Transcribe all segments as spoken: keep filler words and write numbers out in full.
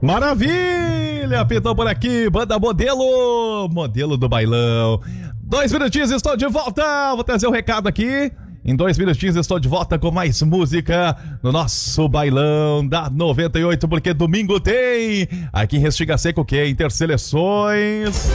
Maravilha! Pintou por aqui, banda Modelo, Modelo do Bailão. Dois minutinhos, estou de volta. Vou trazer um recado aqui. Em dois minutinhos estou de volta com mais música no nosso bailão da noventa e oito, porque domingo tem aqui em Restinga Seca o quê? Interseleções.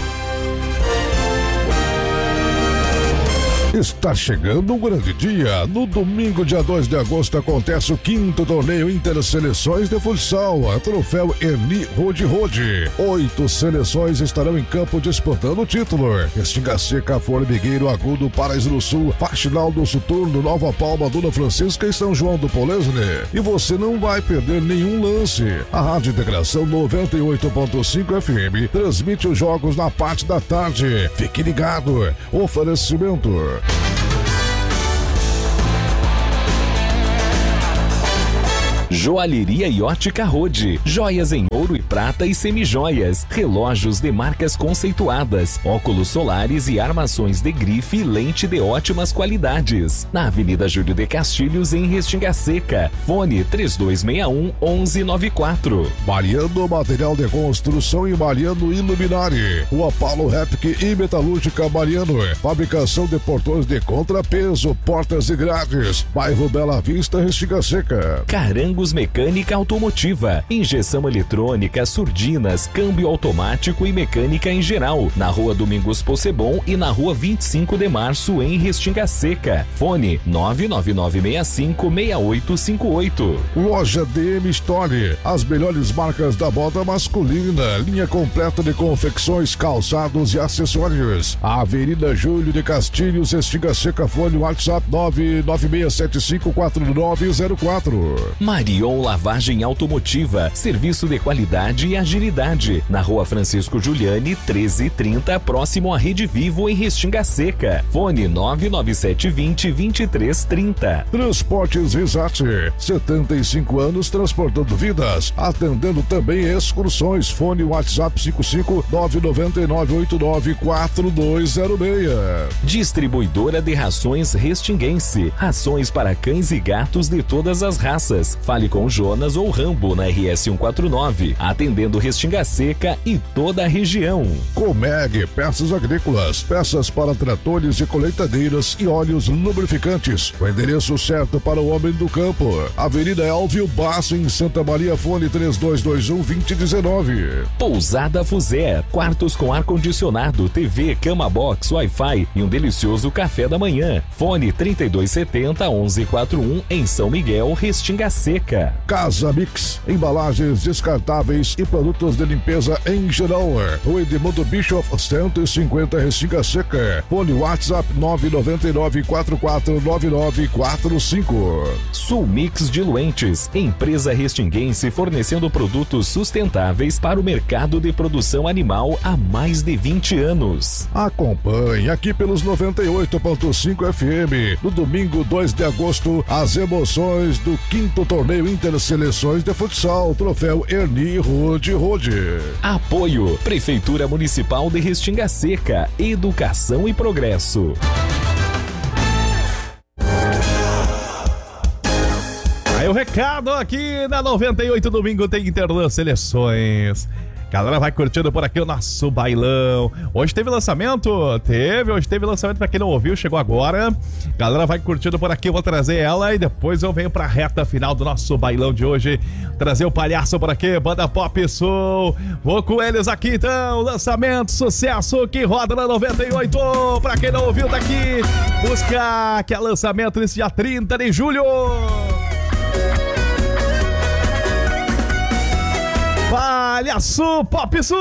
Está chegando um grande dia. No domingo, dia dois de agosto, acontece o quinto torneio Interseleções de Futsal, a troféu Erni Rode Rode. Oito seleções estarão em campo disputando o título. Restinga Seca, Formigueiro, Agudo, Paraíso do Sul, Faxinal do Soturno, Nova Palma, Dona Francisca e São João do Polesne. E você não vai perder nenhum lance. A Rádio Integração noventa e oito ponto cinco F M transmite os jogos na parte da tarde. Fique ligado. Oferecimento. Joalheria e Ótica Rode, joias em ouro e prata e semijoias, relógios de marcas conceituadas, óculos solares e armações de grife e lente de ótimas qualidades. Na Avenida Júlio de Castilhos, em Restinga Seca. Fone três dois seis um, um um nove quatro. Mariano Material de Construção e Mariano Iluminari. Rua Paulo Repke e Metalúrgica Mariano. Fabricação de portões de contrapeso, portas e grades. Bairro Bela Vista, Restinga Seca. Carangos Mecânica Automotiva, injeção eletrônica, surdinas, câmbio automático e mecânica em geral, na Rua Domingos Possebon e na Rua vinte e cinco de março, em Restinga Seca. Fone nove nove nove seis cinco, seis oito cinco oito. Loja D M Store, as melhores marcas da moda masculina, linha completa de confecções, calçados e acessórios. Avenida Júlio de Castilhos, Restinga Seca. Fone WhatsApp nove nove seis sete cinco quatro nove zero quatro. Marion Lavagem Automotiva, serviço de qualidade e agilidade, na Rua Francisco Giuliani, treze trinta, próximo à Rede Vivo, em Restinga Seca. Fone nove nove sete dois zero, dois três três zero. Transportes Risate, setenta e cinco anos transportando vidas, atendendo também excursões. Fone WhatsApp cinco cinco nove nove nove oito nove quatro dois zero seis. Distribuidora de rações Restinguense, rações para cães e gatos de todas as raças. Fale com Jonas ou Rambo na R S cento e quarenta e nove, atendendo Restinga Seca e toda a região. Comeg, peças agrícolas, peças para tratores e colheitadeiras e óleos lubrificantes. O endereço certo para o homem do campo. Avenida Elvio Basso, em Santa Maria. Fone três dois dois um, dois zero um nove. Pousada Fuzé, quartos com ar-condicionado, T V, cama box, Wi-Fi e um delicioso café da manhã. Fone trinta e dois setenta, onze quarenta e um, em São Miguel, Restinga Seca. Casa Mix, embalagens descartáveis e produtos de limpeza em geral. O Edmundo Bischoff cento e cinquenta, Restinga Seca. Fone WhatsApp nove nove nove quatro quatro nove nove quatro cinco. Sul Mix Diluentes, empresa restinguense fornecendo produtos sustentáveis para o mercado de produção animal há mais de vinte anos. Acompanhe aqui pelos noventa e oito ponto cinco F M, no domingo dois de agosto, as emoções do quinto torneio Interseleções de Futsal, troféu Erni Rode Rode. Apoio Prefeitura Municipal de Restinga Seca, Educação e Progresso. Aí o recado aqui na noventa e oito, domingo tem Interseleções. Galera, vai curtindo por aqui o nosso bailão. Hoje teve lançamento? Teve, hoje teve lançamento pra quem não ouviu, chegou agora. Galera, vai curtindo por aqui, eu vou trazer ela e depois eu venho pra reta final do nosso bailão de hoje. Trazer o palhaço por aqui, banda Pop Soul. Vou com eles aqui então, lançamento, sucesso que roda na noventa e oito. Pra quem não ouviu, tá aqui. Busca que é lançamento nesse dia trinta de julho. Palhaço Pop Sul.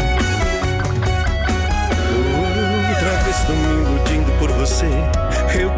Outra vez tô me iludindo por você. Eu